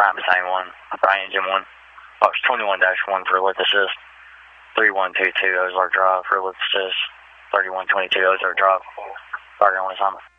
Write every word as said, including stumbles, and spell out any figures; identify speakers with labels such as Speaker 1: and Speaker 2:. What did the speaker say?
Speaker 1: Brian Battalion one, Brian Engine one, Box twenty-one dash one for lift assist, thirty-one twenty-two Ozark Drive for lift assist, thirty-one twenty-two Ozark Drive, Bargain on assignment.